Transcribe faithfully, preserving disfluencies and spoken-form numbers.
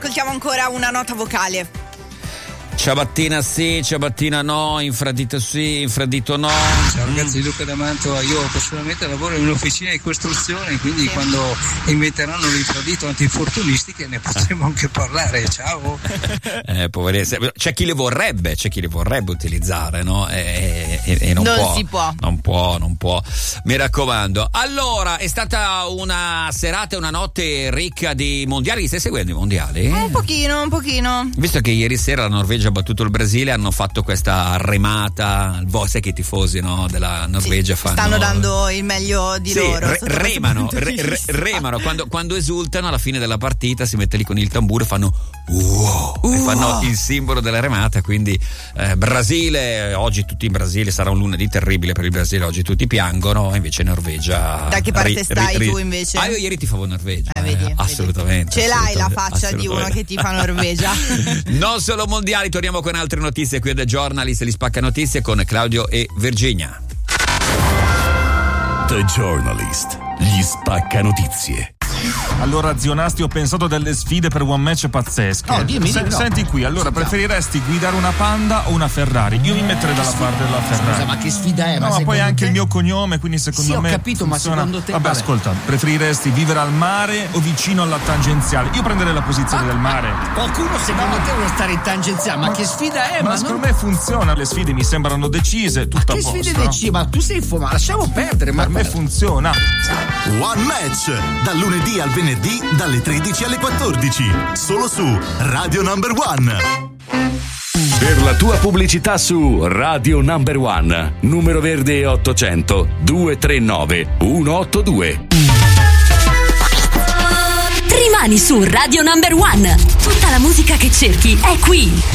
ascoltiamo ancora una nota vocale. Ciabattina sì, ciabattina no, infradito sì, infradito no. Ciao ragazzi, Luca da Mantova. Io personalmente lavoro in un'officina di costruzione, quindi sì. Quando inventeranno l'infradito antinfortunistiche ne potremo anche parlare. Ciao. Eh, poverezza. C'è chi le vorrebbe, c'è chi le vorrebbe utilizzare, no? E, e, e non, non può. si può. Non può, non può. Mi raccomando. Allora, è stata una serata e una notte ricca di mondiali. Stai seguendo i mondiali? Un pochino, un pochino. Visto che ieri sera la Norvegia ha battuto il Brasile, hanno fatto questa remata, voi sai che i tifosi, no, della Norvegia sì, fanno, stanno dando il meglio di sì, loro, re, remano re, re, remano quando, quando esultano alla fine della partita, si mette lì con il tamburo e fanno wow, uh. e fanno il simbolo della remata. Quindi eh, Brasile, oggi tutti in Brasile, sarà un lunedì terribile per il Brasile, oggi tutti piangono, invece Norvegia. Da che parte ri, stai ri, tu invece? Ah, io ieri tifavo Norvegia, eh, vedi, eh, assolutamente, vedi. Ce l'hai assolutamente, la faccia di uno che tifa Norvegia. Non solo mondiali, torniamo con altre notizie qui a The Journalist, li spacca notizie con Claudio e Virginia. The Journalist, gli spacca notizie. Allora, zio Nasti, ho pensato delle sfide per one match pazzesche. Oh, dimmi, Se, dimmi, no. Senti qui, allora, Sentiamo. Preferiresti guidare una Panda o una Ferrari? Io mi metterei dalla parte della Ferrari. Scusa, ma che sfida è? No, ma, ma poi anche te... il mio cognome, quindi secondo sì, me. Sì, ho capito, funziona. Ma secondo te. Vabbè, vabbè, ascolta, preferiresti vivere al mare o vicino alla tangenziale? Io prenderei la posizione ah, del mare. Qualcuno secondo te vuole stare in tangenziale? Ma, ma che sfida è? Ma, ma secondo non... me funziona, le sfide mi sembrano decise, tutto ma a posto. Che sfide decise? Ma tu sei fumato, lasciamo perdere. Per ma me funziona. One Match, dal lunedì al venerdì, dalle tredici alle quattordici, solo su Radio Number One. Per la tua pubblicità su Radio Number One, numero verde ottocento due tre nove uno otto due. Rimani su Radio Number One. Tutta la musica che cerchi è qui.